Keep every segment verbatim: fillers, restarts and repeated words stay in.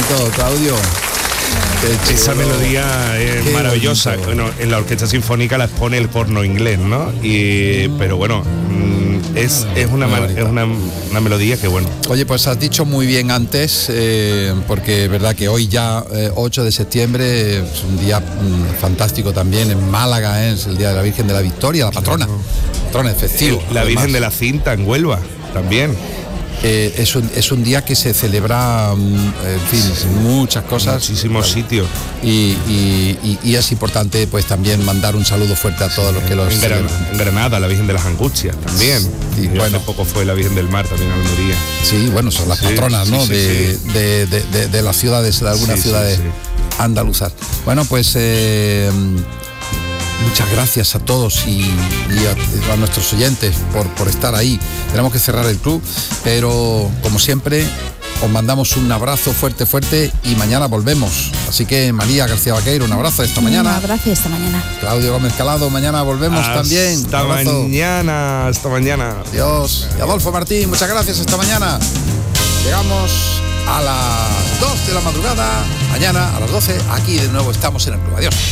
bonito, Claudio. Esa melodía es Qué maravillosa. Bonito. Bueno, en la Orquesta Sinfónica la expone el corno inglés, ¿no? Y, pero bueno, es, es, una, es una, una melodía que bueno. Oye, pues has dicho muy bien antes, eh, porque es verdad que hoy ya, eh, ocho de septiembre, es un día mm, fantástico también en Málaga, ¿eh? Es el Día de la Virgen de la Victoria, la patrona. Patrona, es festivo. La además. Virgen de la Cinta en Huelva, también. Eh, es, un, es un día que se celebra, en fin, sí, muchas cosas. Muchísimos claro. sitios. Y, y, y, y es importante pues también mandar un saludo fuerte a todos los que los en, Gran, en Granada, la Virgen de las Angustias también. Sí, y bueno, hace poco fue la Virgen del Mar también en Almería. Sí, bueno, son las sí, patronas, ¿no? Sí, sí, de, sí. De, de, de, de las ciudades, de algunas sí, ciudades sí, sí. andaluzas. Bueno, pues... Eh, muchas gracias a todos y, y a, a nuestros oyentes por, por estar ahí. Tenemos que cerrar el club, pero como siempre os mandamos un abrazo fuerte, fuerte y mañana volvemos. Así que María García Vaqueiro, un abrazo esta mañana. Un abrazo esta mañana. Claudio Gómez Calado, mañana volvemos hasta también. Hasta mañana, hasta mañana. Adiós. Y Adolfo Martín, muchas gracias, esta mañana. Llegamos a las dos de la madrugada. Mañana a las doce, aquí de nuevo estamos en el club. Adiós.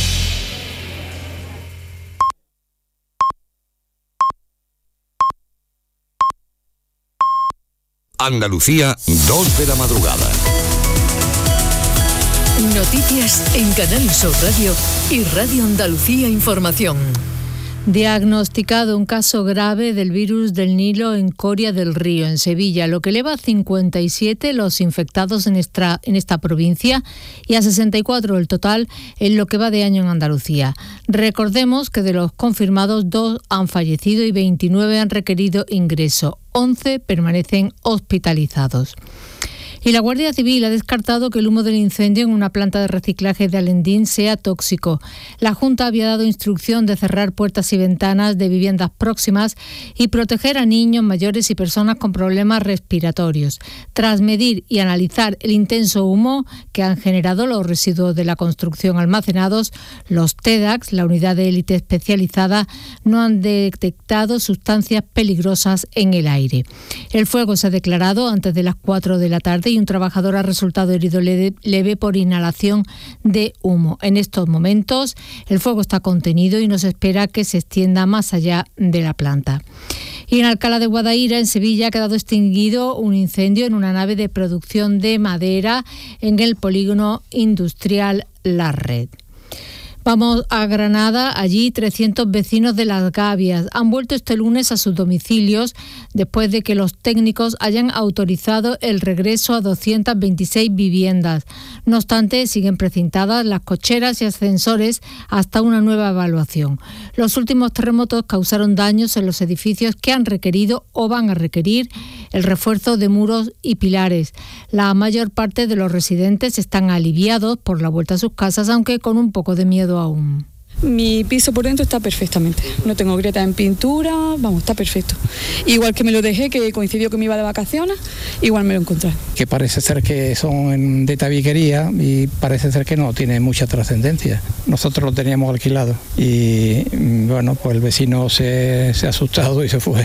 Andalucía, dos de la madrugada. Noticias en Canal Sur Radio y Radio Andalucía Información. Diagnosticado un caso grave del virus del Nilo en Coria del Río, en Sevilla, lo que eleva a cincuenta y siete los infectados en esta, en esta provincia y a sesenta y cuatro el total en lo que va de año en Andalucía. Recordemos que de los confirmados, dos han fallecido y veintinueve han requerido ingreso. once permanecen hospitalizados. Y la Guardia Civil ha descartado que el humo del incendio en una planta de reciclaje de Alendín sea tóxico. La Junta había dado instrucción de cerrar puertas y ventanas de viviendas próximas y proteger a niños, mayores y personas con problemas respiratorios. Tras medir y analizar el intenso humo que han generado los residuos de la construcción almacenados, los TEDAX, la unidad de élite especializada, no han detectado sustancias peligrosas en el aire. El fuego se ha declarado antes de las cuatro de la tarde y un trabajador ha resultado herido leve, leve por inhalación de humo. En estos momentos el fuego está contenido y no se espera que se extienda más allá de la planta. Y en Alcalá de Guadaira, en Sevilla, ha quedado extinguido un incendio en una nave de producción de madera en el polígono industrial La Red. Vamos a Granada. Allí trescientos vecinos de Las Gavias han vuelto este lunes a sus domicilios después de que los técnicos hayan autorizado el regreso a doscientas veintiséis viviendas. No obstante, siguen precintadas las cocheras y ascensores hasta una nueva evaluación. Los últimos terremotos causaron daños en los edificios que han requerido o van a requerir el refuerzo de muros y pilares. La mayor parte de los residentes están aliviados por la vuelta a sus casas, aunque con un poco de miedo aún. Mi piso por dentro está perfectamente, no tengo grietas en pintura, vamos, está perfecto. Igual que me lo dejé, que coincidió que me iba de vacaciones, igual me lo encontré. Que parece ser que son de tabiquería y parece ser que no tiene mucha trascendencia. Nosotros lo teníamos alquilado y bueno, pues el vecino se, se ha asustado y se fue.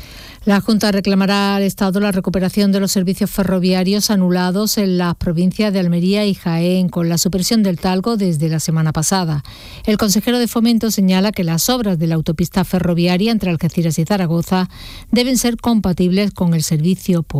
La Junta reclamará al Estado la recuperación de los servicios ferroviarios anulados en las provincias de Almería y Jaén con la supresión del talgo desde la semana pasada. El consejero de Fomento señala que las obras de la autopista ferroviaria entre Algeciras y Zaragoza deben ser compatibles con el servicio público.